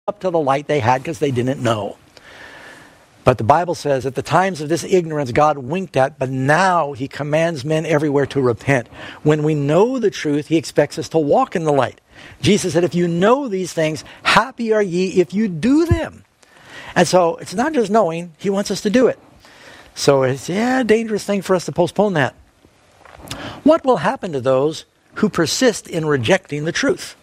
up to the light they had because they didn't know. But the Bible says at the times of this ignorance, God winked at, but now he commands men everywhere to repent. When we know the truth, he expects us to walk in the light. Jesus said, if you know these things, happy are ye if you do them. And so it's not just knowing, he wants us to do it. So it's a dangerous thing for us to postpone that. What will happen to those who persist in rejecting the truth?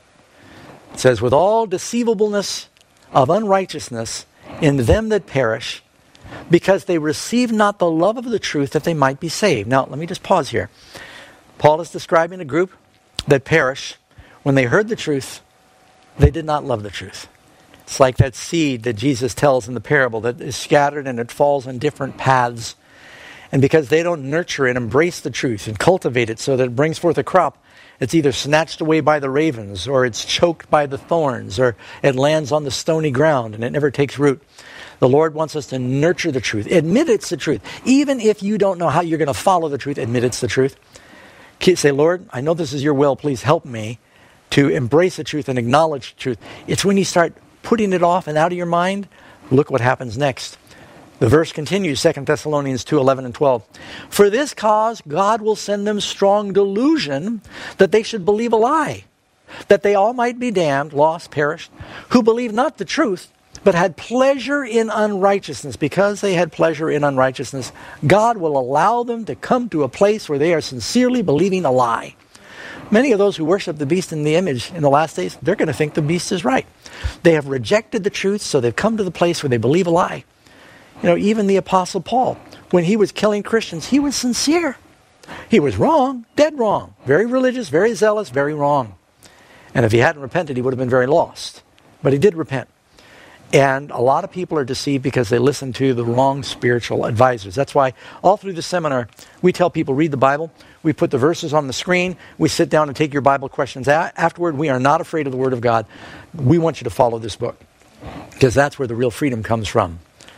It says, with all deceivableness of unrighteousness in them that perish, because they receive not the love of the truth that they might be saved. Now, let me just pause here. Paul is describing a group that perish. When they heard the truth, they did not love the truth. It's like that seed that Jesus tells in the parable that is scattered and it falls on different paths. And because they don't nurture and embrace the truth and cultivate it so that it brings forth a crop, it's either snatched away by the ravens, or it's choked by the thorns, or it lands on the stony ground and it never takes root. The Lord wants us to nurture the truth. Admit it's the truth. Even if you don't know how you're going to follow the truth, admit it's the truth. Say, Lord, I know this is your will. Please help me to embrace the truth and acknowledge the truth. It's when you start putting it off and out of your mind, look what happens next. The verse continues, 2 Thessalonians 2:11 and 12. For this cause God will send them strong delusion that they should believe a lie, that they all might be damned, lost, perished, who believe not the truth, but had pleasure in unrighteousness. Because they had pleasure in unrighteousness, God will allow them to come to a place where they are sincerely believing a lie. Many of those who worship the beast and the image in the last days, they're going to think the beast is right. They have rejected the truth, so they've come to the place where they believe a lie. You know, even the Apostle Paul, when he was killing Christians, he was sincere. He was wrong, dead wrong. Very religious, very zealous, very wrong. And if he hadn't repented, he would have been very lost. But he did repent. And a lot of people are deceived because they listen to the wrong spiritual advisors. That's why all through the seminar, we tell people, read the Bible. We put the verses on the screen. We sit down and take your Bible questions. Afterward, we are not afraid of the Word of God. We want you to follow this book, because that's where the real freedom comes from.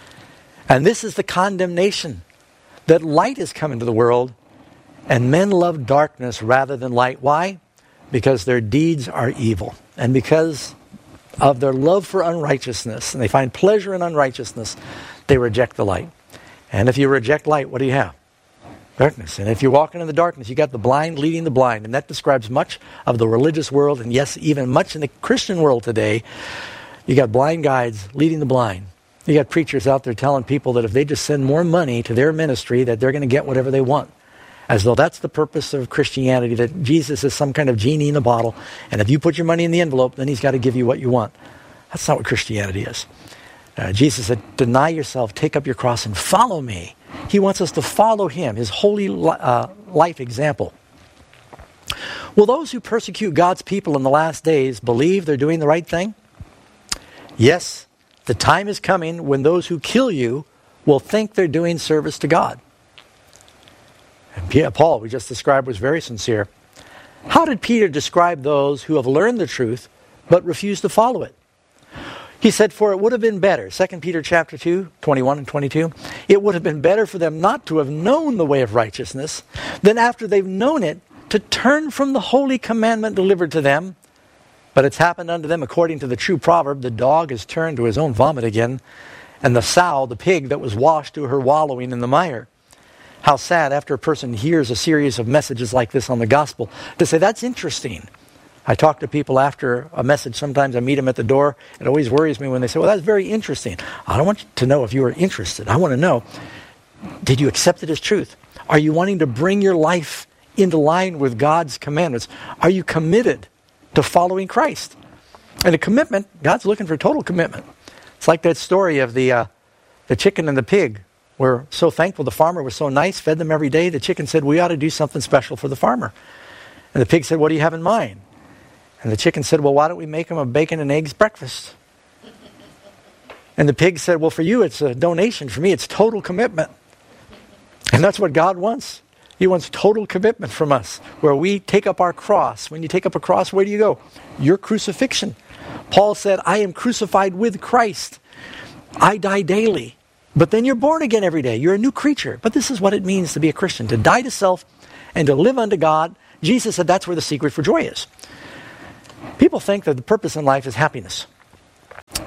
And this is the condemnation, that light has come into the world, and men love darkness rather than light. Why? Because their deeds are evil. And because of their love for unrighteousness, and they find pleasure in unrighteousness, they reject the light. And if you reject light, what do you have? Darkness. And if you're walking in the darkness, you got the blind leading the blind. And that describes much of the religious world, and yes, even much in the Christian world today. You got blind guides leading the blind. You got preachers out there telling people that if they just send more money to their ministry, that they're going to get whatever they want. As though that's the purpose of Christianity, that Jesus is some kind of genie in a bottle, and if you put your money in the envelope, then he's got to give you what you want. That's not what Christianity is. Jesus said, deny yourself, take up your cross, and follow me. He wants us to follow him, his holy life example. Will those who persecute God's people in the last days believe they're doing the right thing? Yes. The time is coming when those who kill you will think they're doing service to God. And Paul, we just described, was very sincere. How did Peter describe those who have learned the truth but refuse to follow it? He said, for it would have been better, 2 Peter chapter 2, 21 and 22, it would have been better for them not to have known the way of righteousness than after they've known it to turn from the holy commandment delivered to them. But it's happened unto them according to the true proverb, the dog is turned to his own vomit again, and the sow, the pig that was washed to her wallowing in the mire. How sad after a person hears a series of messages like this on the gospel to say, that's interesting. I talk to people after a message. Sometimes I meet them at the door. It always worries me when they say, well, that's very interesting. I don't want to know if you are interested. I want to know, did you accept it as truth? Are you wanting to bring your life into line with God's commandments? Are you committed to following Christ? And a commitment, God's looking for total commitment. It's like that story of the chicken and the pig. We're so thankful the farmer was so nice, fed them every day. The chicken said, we ought to do something special for the farmer. And the pig said, what do you have in mind? And the chicken said, well, why don't we make him a bacon and eggs breakfast? And the pig said, well, for you it's a donation. For me it's total commitment. And that's what God wants. He wants total commitment from us, where we take up our cross. When you take up a cross, where do you go? Your crucifixion. Paul said, I am crucified with Christ. I die daily. But then you're born again every day. You're a new creature. But this is what it means to be a Christian, to die to self and to live unto God. Jesus said that's where the secret for joy is. People think that the purpose in life is happiness.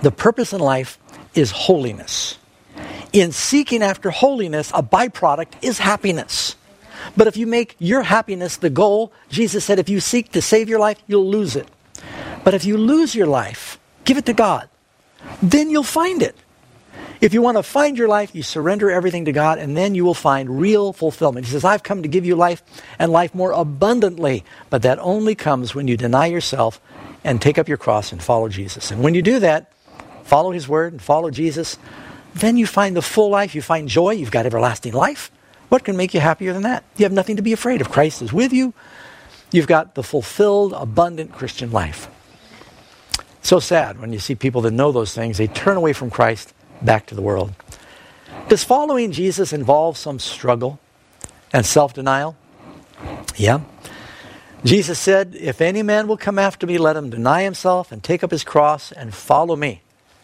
The purpose in life is holiness. In seeking after holiness, a byproduct is happiness. But if you make your happiness the goal, Jesus said if you seek to save your life, you'll lose it. But if you lose your life, give it to God. Then you'll find it. If you want to find your life, you surrender everything to God, and then you will find real fulfillment. He says, I've come to give you life, and life more abundantly. But that only comes when you deny yourself and take up your cross and follow Jesus. And when you do that, follow His Word and follow Jesus, then you find the full life. You find joy. You've got everlasting life. What can make you happier than that? You have nothing to be afraid of. Christ is with you. You've got the fulfilled, abundant Christian life. So sad when you see people that know those things, they turn away from Christ back to the world. Does following Jesus involve some struggle and self-denial? Yeah. Jesus said, if any man will come after me, let him deny himself and take up his cross and follow me.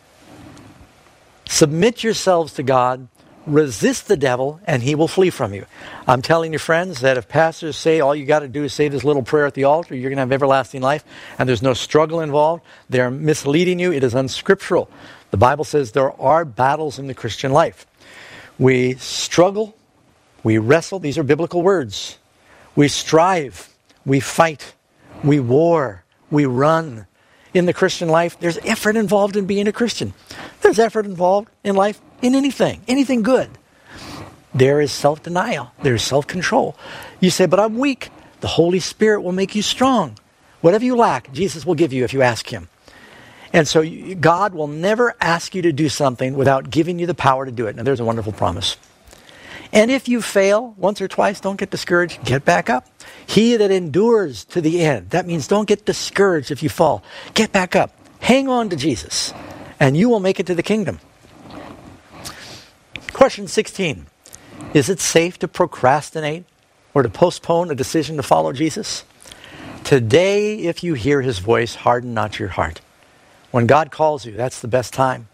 Submit yourselves to God, resist the devil, and he will flee from you. I'm telling you, friends, that if pastors say all you got to do is say this little prayer at the altar, you're going to have everlasting life, and there's no struggle involved, they're misleading you. It is unscriptural. The Bible says there are battles in the Christian life. We struggle, we wrestle. These are biblical words. We strive, we fight, we war, we run. In the Christian life, there's effort involved in being a Christian. There's effort involved in life in anything good. There is self-denial. There is self-control. You say, but I'm weak. The Holy Spirit will make you strong. Whatever you lack, Jesus will give you if you ask Him. And so God will never ask you to do something without giving you the power to do it. Now there's a wonderful promise. And if you fail once or twice, don't get discouraged. Get back up. He that endures to the end. That means don't get discouraged if you fall. Get back up. Hang on to Jesus, and you will make it to the kingdom. Question 16. Is it safe to procrastinate or to postpone a decision to follow Jesus? Today, if you hear His voice, harden not your heart. When God calls you, that's the best time.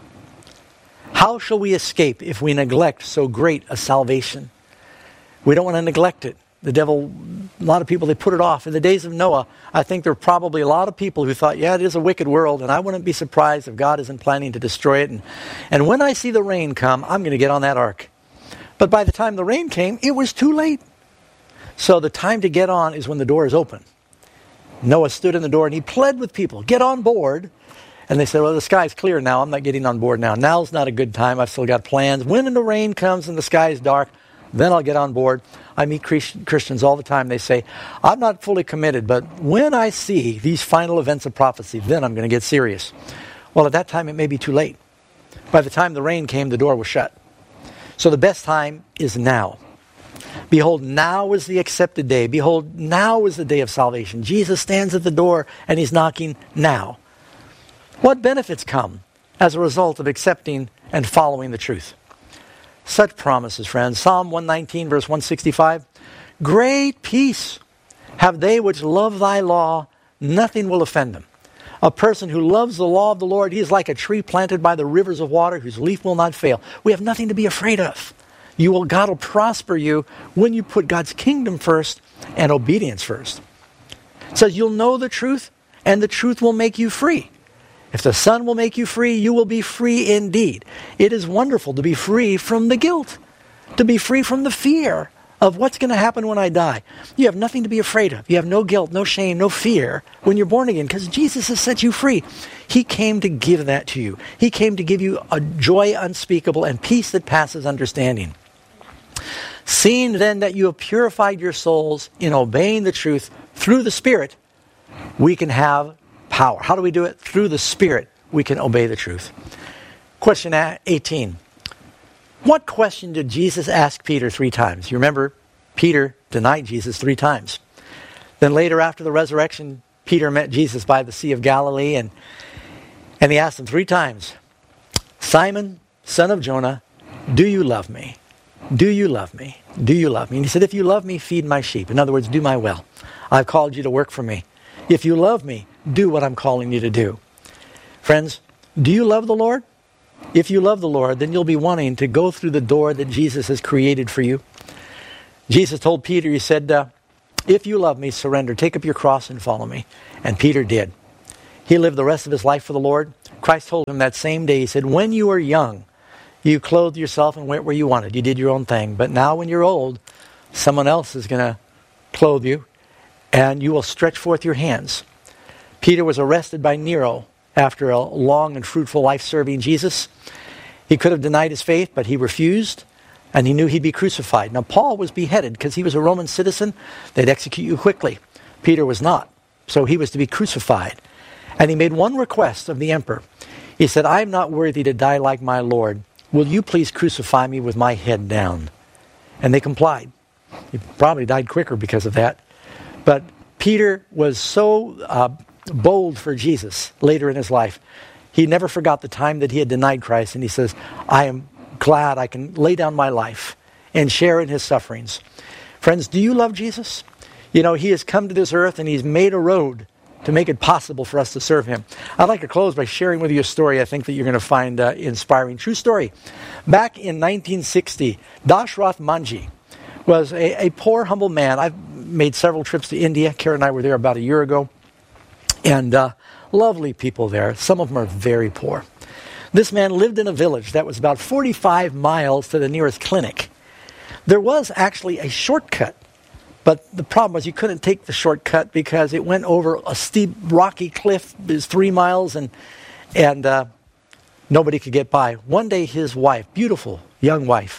How shall we escape if we neglect so great a salvation? We don't want to neglect it. The devil, a lot of people, they put it off. In the days of Noah, I think there were probably a lot of people who thought, yeah, it is a wicked world, and I wouldn't be surprised if God isn't planning to destroy it. And when I see the rain come, I'm going to get on that ark. But by the time the rain came, it was too late. So the time to get on is when the door is open. Noah stood in the door and he pled with people, get on board. And they said, well, the sky's clear now. I'm not getting on board now. Now's not a good time. I've still got plans. When the rain comes and the sky is dark, then I'll get on board. I meet Christians all the time. They say, I'm not fully committed, but when I see these final events of prophecy, then I'm going to get serious. Well, at that time, it may be too late. By the time the rain came, the door was shut. So the best time is now. Behold, now is the accepted day. Behold, now is the day of salvation. Jesus stands at the door and He's knocking now. What benefits come as a result of accepting and following the truth? Such promises, friends. Psalm 119, verse 165. Great peace have they which love thy law. Nothing will offend them. A person who loves the law of the Lord, he is like a tree planted by the rivers of water whose leaf will not fail. We have nothing to be afraid of. God will prosper you when you put God's kingdom first and obedience first. It says you'll know the truth and the truth will make you free. If the Son will make you free, you will be free indeed. It is wonderful to be free from the guilt, to be free from the fear of what's going to happen when I die. You have nothing to be afraid of. You have no guilt, no shame, no fear when you're born again because Jesus has set you free. He came to give that to you. He came to give you a joy unspeakable and peace that passes understanding. Seeing then that you have purified your souls in obeying the truth through the Spirit, we can have power. How do we do it? Through the Spirit, we can obey the truth. Question 18. What question did Jesus ask Peter 3 times? You remember, Peter denied Jesus 3 times. Then later after the resurrection, Peter met Jesus by the Sea of Galilee and he asked him 3 times, Simon, son of Jonah, do you love me? Do you love me? Do you love me? And he said, if you love me, feed my sheep. In other words, do my will. I've called you to work for me. If you love me, do what I'm calling you to do. Friends, do you love the Lord? If you love the Lord, then you'll be wanting to go through the door that Jesus has created for you. Jesus told Peter, He said, if you love me, surrender. Take up your cross and follow me. And Peter did. He lived the rest of his life for the Lord. Christ told him that same day, he said, when you were young, you clothed yourself and went where you wanted. You did your own thing. But now when you're old, someone else is going to clothe you, and you will stretch forth your hands. Peter was arrested by Nero after a long and fruitful life serving Jesus. He could have denied his faith, but he refused, and he knew he'd be crucified. Now, Paul was beheaded because he was a Roman citizen. They'd execute you quickly. Peter was not, so he was to be crucified. And he made one request of the emperor. He said, I am not worthy to die like my Lord. Will you please crucify me with my head down? And they complied. He probably died quicker because of that. But Peter was so bold for Jesus later in his life. He never forgot the time that he had denied Christ. And he says, I am glad I can lay down my life and share in his sufferings. Friends, do you love Jesus? You know, he has come to this earth and he's made a road to make it possible for us to serve him. I'd like to close by sharing with you a story I think that you're going to find inspiring. True story. Back in 1960, Dashrath Manji was a poor, humble man. I've made several trips to India. Karen and I were there about a year ago. And lovely people there. Some of them are very poor. This man lived in a village that was about 45 miles to the nearest clinic. There was actually a shortcut. But the problem was you couldn't take the shortcut because it went over a steep, rocky cliff. It was 3 miles, and nobody could get by. One day his wife, beautiful young wife,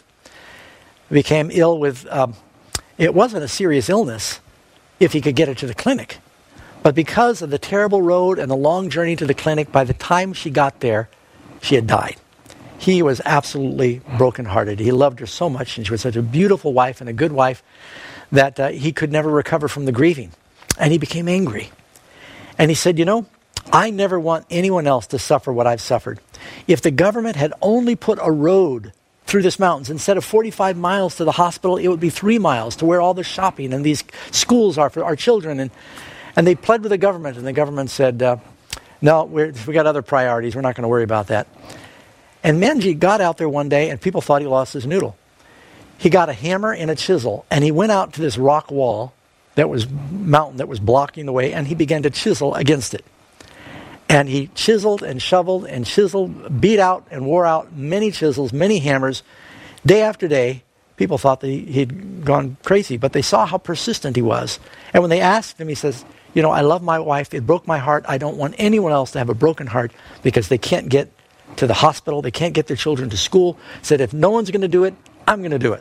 became ill with, it wasn't a serious illness if he could get her to the clinic. But because of the terrible road and the long journey to the clinic, by the time she got there, she had died. He was absolutely brokenhearted. He loved her so much, and she was such a beautiful wife and a good wife, that he could never recover from the grieving. And he became angry. And he said, you know, I never want anyone else to suffer what I've suffered. If the government had only put a road through this mountains, instead of 45 miles to the hospital, it would be 3 miles to where all the shopping and these schools are for our children. And they pled with the government, and the government said, no, we got other priorities. We're not going to worry about that. And Manji got out there one day, and people thought he lost his noodle. He got a hammer and a chisel, and he went out to this rock wall that was mountain that was blocking the way, and he began to chisel against it. And he chiseled and shoveled and chiseled, beat out and wore out many chisels, many hammers. Day after day, people thought that he'd gone crazy, but they saw how persistent he was. And when they asked him, he says, you know, I love my wife. It broke my heart. I don't want anyone else to have a broken heart because they can't get to the hospital. They can't get their children to school. Said, if no one's going to do it, I'm going to do it.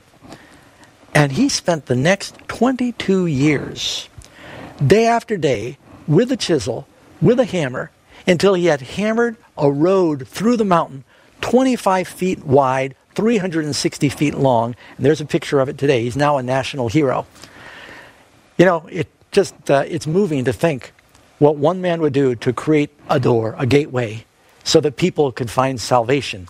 And he spent the next 22 years, day after day, with a chisel, with a hammer, until he had hammered a road through the mountain, 25 feet wide, 360 feet long. And there's a picture of it today. He's now a national hero. You know, it's moving to think what one man would do to create a door, a gateway, so that people could find salvation.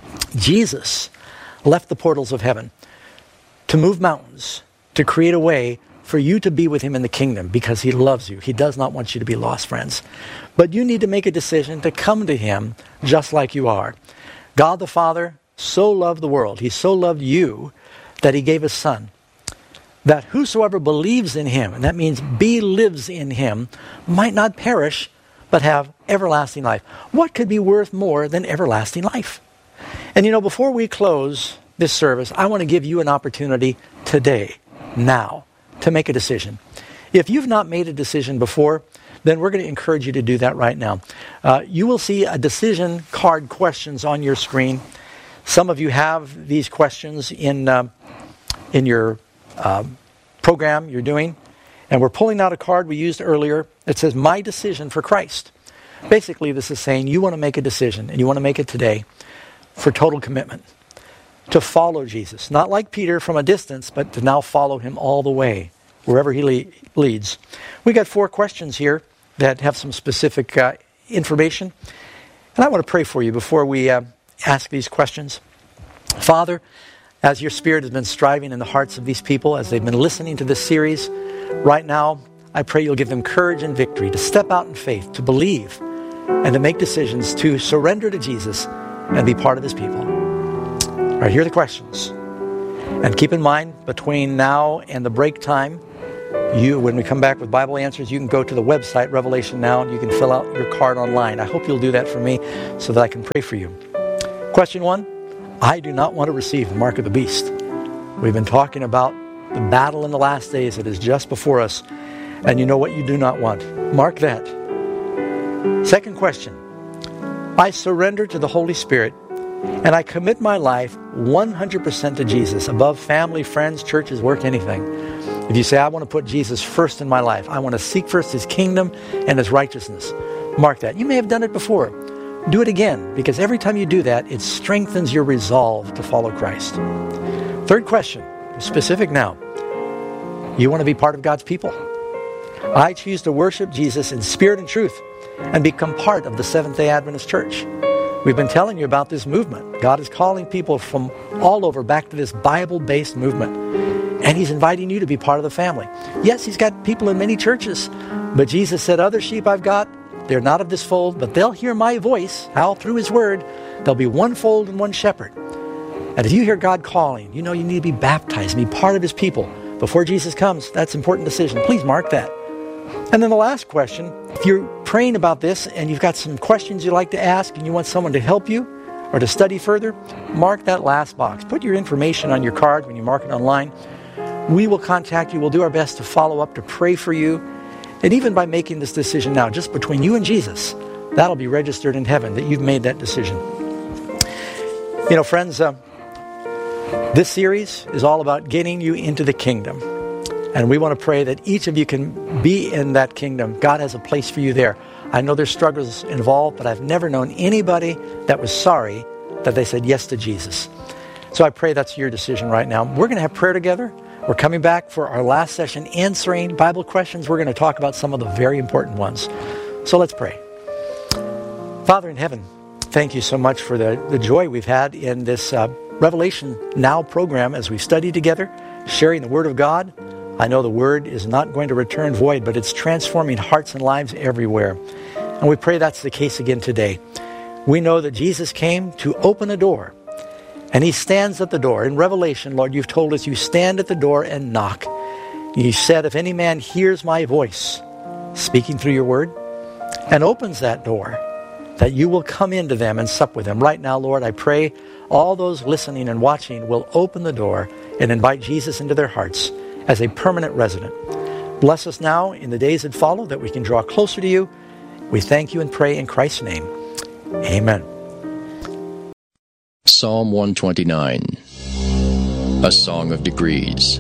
Jesus left the portals of heaven to move mountains, to create a way for you to be with him in the kingdom because he loves you. He does not want you to be lost, friends. But you need to make a decision to come to him just like you are. God the Father so loved the world. He so loved you that he gave his Son, that whosoever believes in him, and that means lives in him, might not perish, but have everlasting life. What could be worth more than everlasting life? And you know, before we close this service, I want to give you an opportunity today, now, to make a decision. If you've not made a decision before, then we're going to encourage you to do that right now. You will see a decision card questions on your screen. Some of you have these questions in your program you're doing. And we're pulling out a card we used earlier that says, My Decision for Christ. Basically, this is saying you want to make a decision, and you want to make it today, for total commitment, to follow Jesus. Not like Peter from a distance, but to now follow him all the way, wherever he leads. We got 4 questions here that have some specific information. And I want to pray for you before we ask these questions. Father, as your Spirit has been striving in the hearts of these people, as they've been listening to this series, right now, I pray you'll give them courage and victory to step out in faith, to believe, and to make decisions to surrender to Jesus and be part of his people. All right, here are the questions. And keep in mind, between now and the break time, When we come back with Bible answers, you can go to the website, Revelation Now, and you can fill out your card online. I hope you'll do that for me so that I can pray for you. Question 1, I do not want to receive the mark of the beast. We've been talking about the battle in the last days that is just before us, and you know what you do not want. Mark that. Second question, I surrender to the Holy Spirit, and I commit my life 100% to Jesus, above family, friends, churches, work, anything. If you say, I want to put Jesus first in my life, I want to seek first His kingdom and His righteousness, mark that. You may have done it before. Do it again, because every time you do that, it strengthens your resolve to follow Christ. Third question, specific now. You want to be part of God's people? I choose to worship Jesus in spirit and truth and become part of the Seventh-day Adventist Church. We've been telling you about this movement. God is calling people from all over back to this Bible-based movement. And He's inviting you to be part of the family. Yes, He's got people in many churches, but Jesus said, other sheep I've got, they're not of this fold, but they'll hear my voice. How? Through His word. There'll be one fold and one shepherd. And if you hear God calling, you know you need to be baptized and be part of His people before Jesus comes. That's an important decision. Please mark that. And then the last question, if you're praying about this and you've got some questions you'd like to ask and you want someone to help you or to study further, mark that last box. Put your information on your card when you mark it online. We will contact you. We'll do our best to follow up, to pray for you. And even by making this decision now, just between you and Jesus, that'll be registered in heaven that you've made that decision. You know, friends, this series is all about getting you into the kingdom. And we want to pray that each of you can be in that kingdom. God has a place for you there. I know there's struggles involved, but I've never known anybody that was sorry that they said yes to Jesus. So I pray that's your decision right now. We're going to have prayer together. We're coming back for our last session, answering Bible questions. We're going to talk about some of the very important ones. So let's pray. Father in heaven, thank you so much for the joy we've had in this Revelation Now program as we've studied together, sharing the Word of God. I know the Word is not going to return void, but it's transforming hearts and lives everywhere. And we pray that's the case again today. We know that Jesus came to open a door, and He stands at the door. In Revelation, Lord, you've told us you stand at the door and knock. You said, if any man hears my voice, speaking through your Word, and opens that door, that you will come into them and sup with them. Right now, Lord, I pray all those listening and watching will open the door and invite Jesus into their hearts as a permanent resident. Bless us now in the days that follow, that we can draw closer to you. We thank you and pray in Christ's name. Amen. Psalm 129, a song of degrees.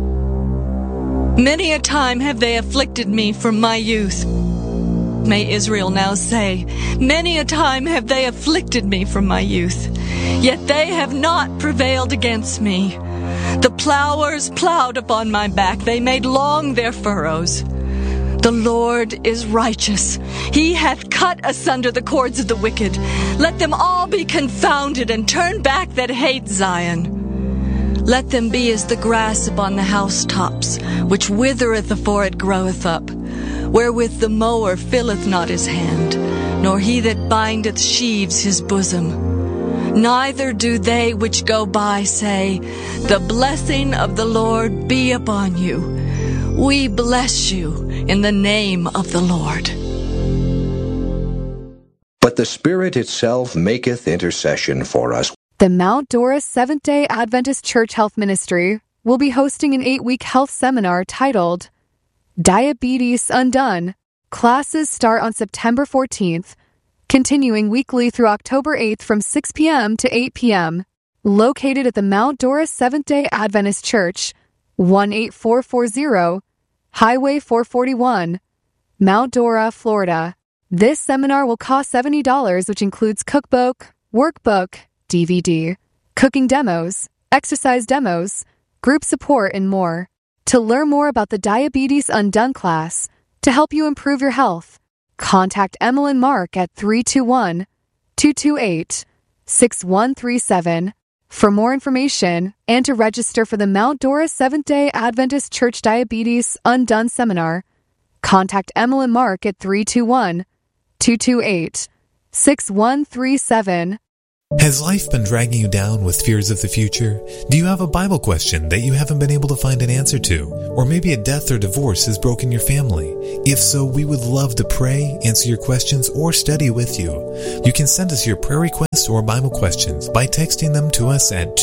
Many a time have they afflicted me from my youth. May Israel now say, many a time have they afflicted me from my youth, yet they have not prevailed against me. The plowers plowed upon my back, they made long their furrows. The Lord is righteous. He hath cut asunder the cords of the wicked. Let them all be confounded, and turn back that hate Zion. Let them be as the grass upon the housetops, which withereth afore it groweth up, wherewith the mower filleth not his hand, nor he that bindeth sheaves his bosom. Neither do they which go by say, the blessing of the Lord be upon you. We bless you in the name of the Lord. But the Spirit itself maketh intercession for us. The Mount Dora Seventh-day Adventist Church Health Ministry will be hosting an 8-week health seminar titled Diabetes Undone. Classes start on September 14th, continuing weekly through October 8th from 6 p.m. to 8 p.m. Located at the Mount Dora Seventh-day Adventist Church, 18440 Highway 441, Mount Dora, Florida. This seminar will cost $70, which includes cookbook, workbook, DVD, cooking demos, exercise demos, group support, and more. To learn more about the Diabetes Undone class, to help you improve your health, contact Emil and Mark at 321-228-6137 for more information and to register for the Mount Dora Seventh-day Adventist Church Diabetes Undone Seminar. Contact Emil and Mark at 321-228-6137. Has life been dragging you down with fears of the future? Do you have a Bible question that you haven't been able to find an answer to? Or maybe a death or divorce has broken your family? If so, we would love to pray, answer your questions, or study with you. You can send us your prayer requests or Bible questions by texting them to us at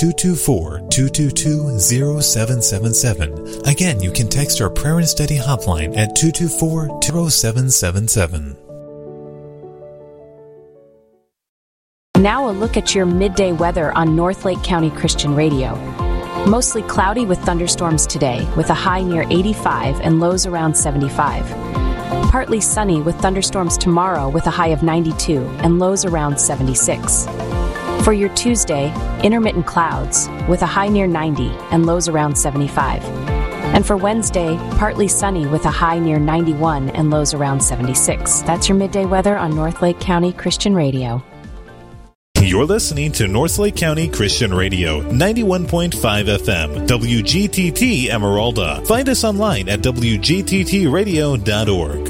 224-222-0777. Again, you can text our prayer and study hotline at 224-0777. Now a look at your midday weather on North Lake County Christian Radio. Mostly cloudy with thunderstorms today, with a high near 85 and lows around 75. Partly sunny with thunderstorms tomorrow with a high of 92 and lows around 76. For your Tuesday, intermittent clouds with a high near 90 and lows around 75. And for Wednesday, partly sunny with a high near 91 and lows around 76. That's your midday weather on North Lake County Christian Radio. You're listening to North Lake County Christian Radio, 91.5 FM, WGTT Emeralda. Find us online at wgttradio.org.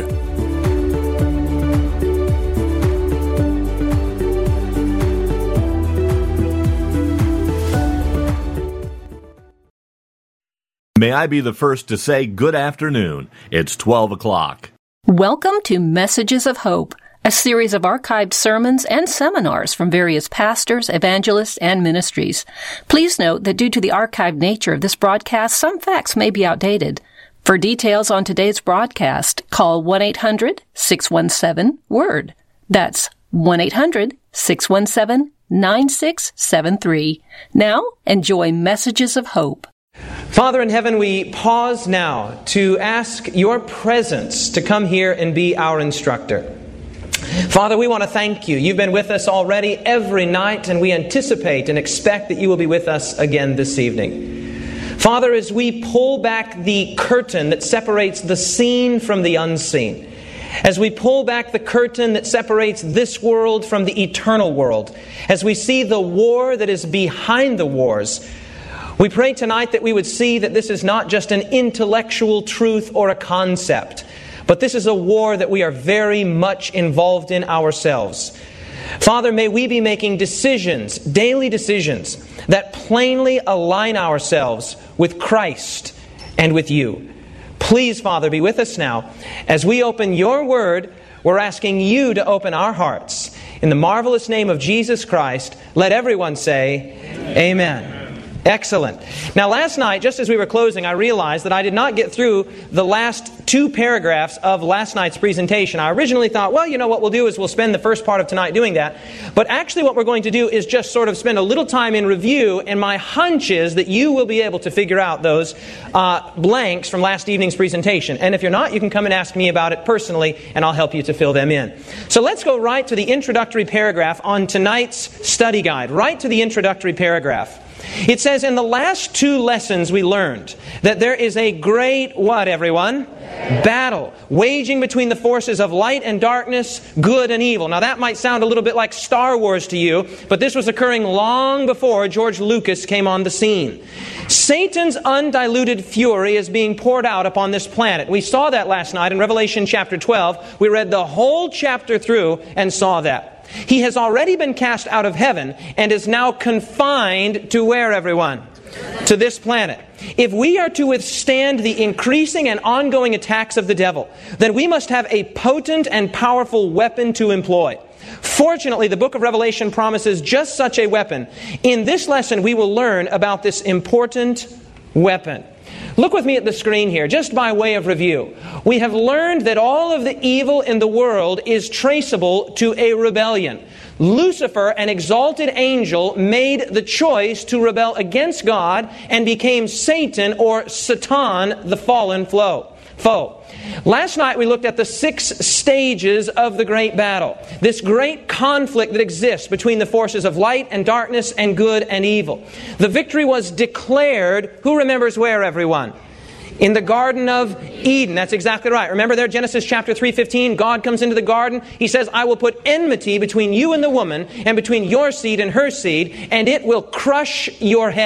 May I be the first to say good afternoon. It's 12 o'clock. Welcome to Messages of Hope, a series of archived sermons and seminars from various pastors, evangelists, and ministries. Please note that due to the archived nature of this broadcast, some facts may be outdated. For details on today's broadcast, call 1-800-617-WORD. That's 1-800-617-9673. Now, enjoy Messages of Hope. Father in heaven, we pause now to ask your presence to come here and be our instructor. Father, we want to thank you. You've been with us already every night, and we anticipate and expect that you will be with us again this evening. Father, as we pull back the curtain that separates the seen from the unseen, as we pull back the curtain that separates this world from the eternal world, as we see the war that is behind the wars, we pray tonight that we would see that this is not just an intellectual truth or a concept, but this is a war that we are very much involved in ourselves. Father, may we be making decisions, daily decisions, that plainly align ourselves with Christ and with you. Please, Father, be with us now. As we open your word, we're asking you to open our hearts. In the marvelous name of Jesus Christ, let everyone say, Amen. Excellent. Now, last night, just as we were closing, I realized that I did not get through the last two paragraphs of last night's presentation. I originally thought, well, you know what we'll do is we'll spend the first part of tonight doing that. But actually what we're going to do is just sort of spend a little time in review, and my hunch is that you will be able to figure out those blanks from last evening's presentation. And if you're not, you can come and ask me about it personally, and I'll help you to fill them in. So let's go right to the introductory paragraph on tonight's study guide. Right to the introductory paragraph. It says, in the last two lessons we learned that there is a great, what everyone? Battle waging between the forces of light and darkness, good and evil. Now that might sound a little bit like Star Wars to you, but this was occurring long before George Lucas came on the scene. Satan's undiluted fury is being poured out upon this planet. We saw that last night in Revelation chapter 12. We read the whole chapter through and saw that. He has already been cast out of heaven and is now confined to where, everyone? To this planet. If we are to withstand the increasing and ongoing attacks of the devil, then we must have a potent and powerful weapon to employ. Fortunately, the book of Revelation promises just such a weapon. In this lesson, we will learn about this important weapon. Look with me at the screen here, just by way of review. We have learned that all of the evil in the world is traceable to a rebellion. Lucifer, an exalted angel, made the choice to rebel against God and became Satan, or Satan, the fallen foe. Last night we looked at the 6 stages of the great battle. This great conflict that exists between the forces of light and darkness and good and evil. The victory was declared, who remembers where, everyone? In the Garden of Eden. That's exactly right. Remember there, Genesis chapter 3:15, God comes into the garden. He says, I will put enmity between you and the woman, and between your seed and her seed, and it will crush your head.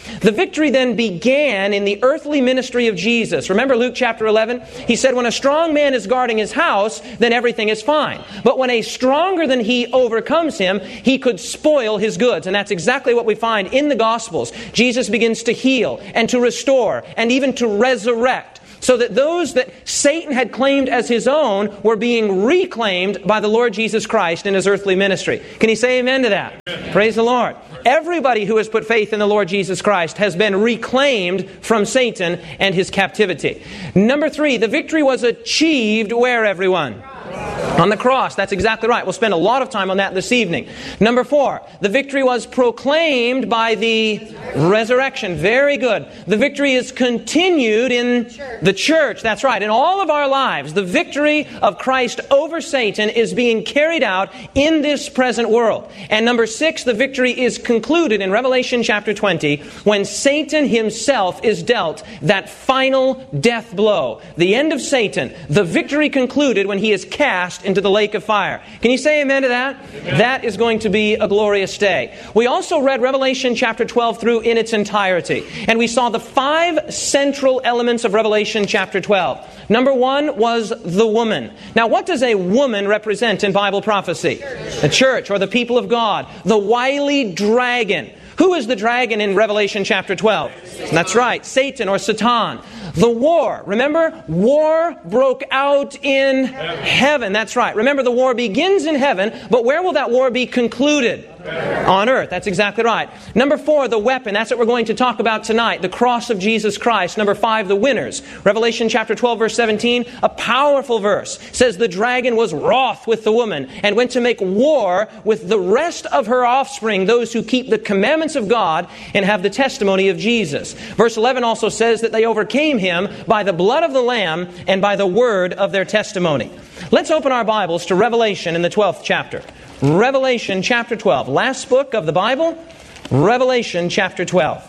The victory then began in the earthly ministry of Jesus. Remember Luke chapter 11? He said when a strong man is guarding his house, then everything is fine. But when a stronger than he overcomes him, he could spoil his goods. And that's exactly what we find in the Gospels. Jesus begins to heal and to restore and even to resurrect, so that those that Satan had claimed as his own were being reclaimed by the Lord Jesus Christ in his earthly ministry. Can you say amen to that? Amen. Praise the Lord. Everybody who has put faith in the Lord Jesus Christ has been reclaimed from Satan and his captivity. Number 3, the victory was achieved where, everyone? On the cross. That's exactly right. We'll spend a lot of time on that this evening. Number 4, the victory was proclaimed by the resurrection. Very good. The victory is continued in the church. That's right. In all of our lives, the victory of Christ over Satan is being carried out in this present world. And number 6, the victory is concluded in Revelation chapter 20 when Satan himself is dealt that final death blow. The end of Satan. The victory concluded when he is cast into the lake of fire. Can you say amen to that? Amen. That is going to be a glorious day. We also read Revelation chapter 12 through in its entirety. And we saw the 5 central elements of Revelation chapter 12. Number 1 was the woman. Now, what does a woman represent in Bible prophecy? The church, or the people of God. The wily dragon. Who is the dragon in Revelation chapter 12? That's right, Satan or Satan. The war. Remember, war broke out in heaven. That's right. Remember, the war begins in heaven, but where will that war be concluded? On earth. That's exactly right. Number 4, the weapon. That's what we're going to talk about tonight. The cross of Jesus Christ. Number 5, the winners. Revelation chapter 12, verse 17, a powerful verse, says the dragon was wroth with the woman and went to make war with the rest of her offspring, those who keep the commandments of God and have the testimony of Jesus. Verse 11 also says that they overcame him by the blood of the Lamb and by the word of their testimony. Let's open our Bibles to Revelation in the 12th chapter. Revelation chapter 12. Last book of the Bible, Revelation chapter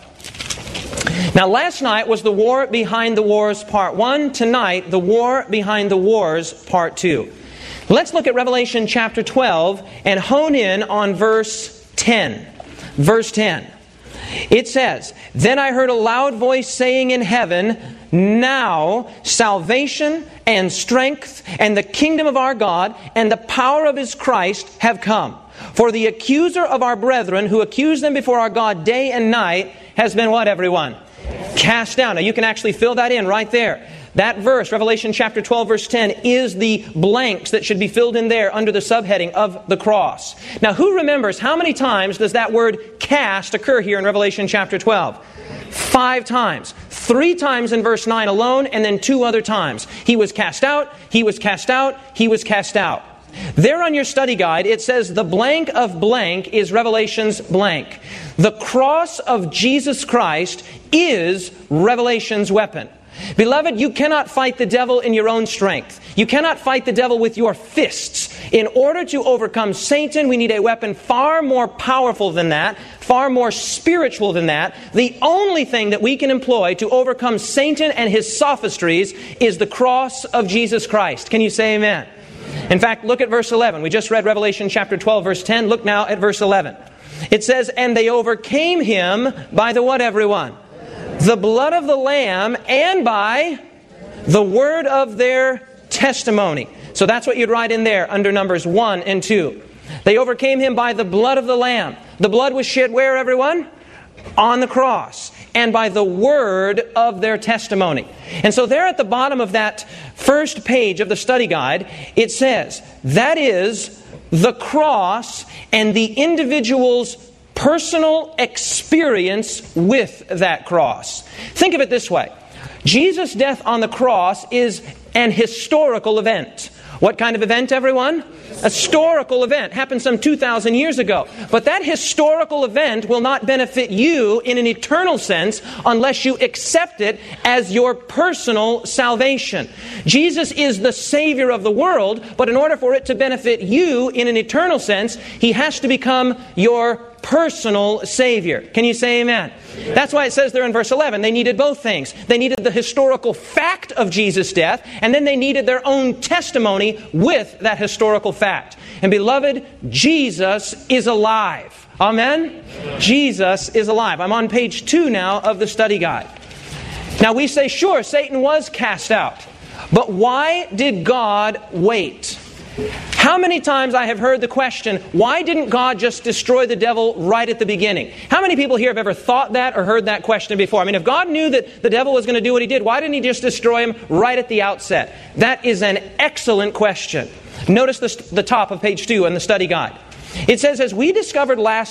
12. Now, last night was the war behind the wars part 1. Tonight, the war behind the wars part 2. Let's look at Revelation chapter 12 and hone in on verse 10. Verse 10. It says, "Then I heard a loud voice saying in heaven, 'Now salvation and strength and the kingdom of our God and the power of His Christ have come. For the accuser of our brethren who accused them before our God day and night has been,' what, everyone? Cast down." Now you can actually fill that in right there. That verse, Revelation chapter 12, verse 10, is the blanks that should be filled in there under the subheading of the cross. Now, who remembers how many times does that word cast occur here in Revelation chapter 12? 5 times. 3 times in verse 9 alone, and then 2 other times. He was cast out, he was cast out, he was cast out. There on your study guide, it says the blank of blank is Revelation's blank. The cross of Jesus Christ is Revelation's weapon. Beloved, you cannot fight the devil in your own strength. You cannot fight the devil with your fists. In order to overcome Satan, we need a weapon far more powerful than that, far more spiritual than that. The only thing that we can employ to overcome Satan and his sophistries is the cross of Jesus Christ. Can you say amen? In fact, look at verse 11. We just read Revelation chapter 12, verse 10. Look now at verse 11. It says, "And they overcame him by the" what, everyone? "The blood of the Lamb and by the word of their testimony." So that's what you'd write in there under Numbers 1 and 2. They overcame him by the blood of the Lamb. The blood was shed where, everyone? On the cross. And by the word of their testimony. And so there at the bottom of that first page of the study guide, it says, that is the cross and the individual's personal experience with that cross. Think of it this way. Jesus' death on the cross is an historical event. What kind of event, everyone? A historical event. Happened some 2,000 years ago. But that historical event will not benefit you in an eternal sense unless you accept it as your personal salvation. Jesus is the Savior of the world, but in order for it to benefit you in an eternal sense, He has to become your personal Savior. Can you say amen? That's why it says there in verse 11, they needed both things. They needed the historical fact of Jesus' death, and then they needed their own testimony with that historical fact. And beloved, Jesus is alive. Amen? Jesus is alive. I'm on page 2 now of the study guide. Now we say, sure, Satan was cast out. But why did God wait? How many times I have heard the question, why didn't God just destroy the devil right at the beginning? How many people here have ever thought that or heard that question before? I mean, if God knew that the devil was going to do what he did, why didn't he just destroy him right at the outset? That is an excellent question. Notice the top of page 2 in the study guide. It says, as we discovered last